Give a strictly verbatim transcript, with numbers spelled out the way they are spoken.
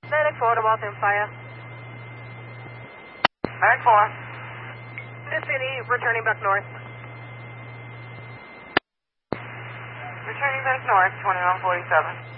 Medic four to Waltham Fire. Medic four. The city, returning back north. Returning back north, twenty-one forty-seven.